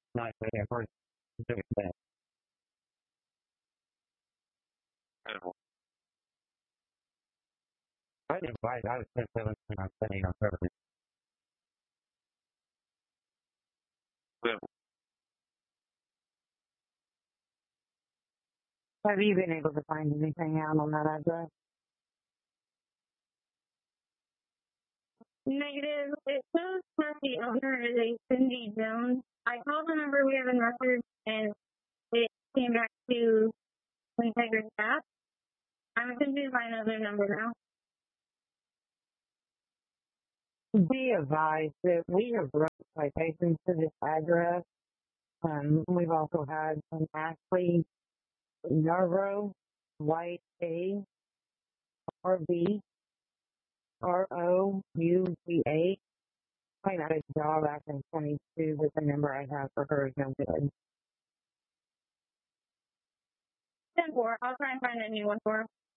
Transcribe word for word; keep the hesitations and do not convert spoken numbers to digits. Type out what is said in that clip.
Not really, of course, doing that. I didn't buy it. I was just living on sending on purpose. Have you been able to find anything out on that address? Negative. It shows that the owner is a Cindy Jones. I called the number we have in records and it came back to Integra staff. I'm confused by another number now. Be advised that we have wrote citations to this address. Um, we've also had an Ashley Narrow White A R B R O U G A. I got a job back in twenty-two, but the number I have for her is no good. ten four. I'll try and find a new one for her.